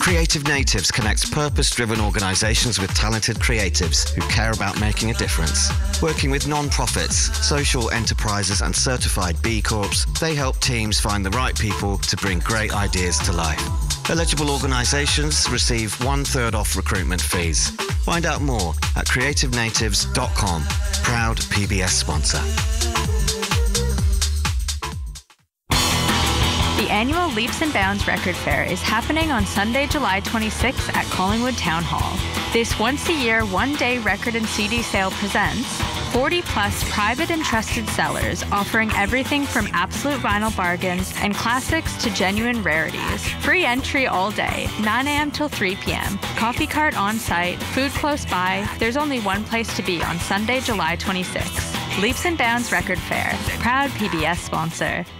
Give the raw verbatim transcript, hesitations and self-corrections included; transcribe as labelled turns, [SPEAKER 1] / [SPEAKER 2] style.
[SPEAKER 1] Creative Natives connects purpose-driven organisations with talented creatives who care about making a difference. Working with non-profits, social enterprises and certified B Corps, they help teams find the right people to bring great ideas to life. Eligible organisations receive one-third off recruitment fees. Find out more at creative natives dot com. Proud P B S sponsor.
[SPEAKER 2] The annual Leaps and Bounds Record Fair is happening on Sunday, July twenty-sixth at Collingwood Town Hall. This once-a-year, one-day record and C D sale presents forty plus private and trusted sellers offering everything from absolute vinyl bargains and classics to genuine rarities. Free entry all day, nine a.m. till three p.m. Coffee cart on site, food close by. There's only one place to be on Sunday, July twenty-sixth. Leaps and Bounds Record Fair, proud P B S sponsor.